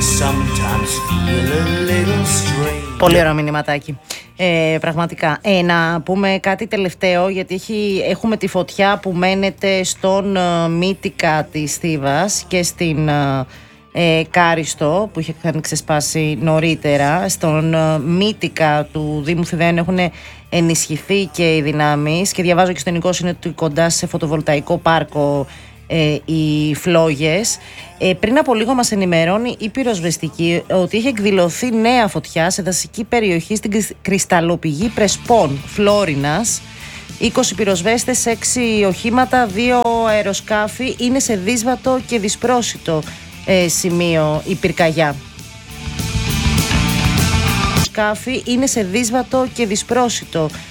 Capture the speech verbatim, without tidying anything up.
sometimes feel a little strange. Πολύ ωραίο μηνυματάκι. Ε, πραγματικά. Ε, να πούμε κάτι τελευταίο, γιατί έχει, έχουμε τη φωτιά που μένεται στον uh, Μύτικα της Θήβας και στην uh, ε, Κάριστο, που είχε ξεσπάσει νωρίτερα. Στον uh, Μύτικα του Δήμου Θηβαίων έχουν ενισχυθεί και οι δυνάμεις, και διαβάζω και στο ελληνικό είναι ότι κοντά σε φωτοβολταϊκό πάρκο ε, οι φλόγες. Ε, πριν από λίγο μας ενημερώνει η πυροσβεστική ότι έχει εκδηλωθεί νέα φωτιά σε δασική περιοχή στην κρυσταλλοπηγή Πρεσπών, Φλόρινας. είκοσι πυροσβέστες, έξι οχήματα, δύο αεροσκάφη. Είναι σε δύσβατο και δυσπρόσιτο ε, σημείο η πυρκαγιά. Σκάφη είναι σε δύσβατο και δυσπρόσιτο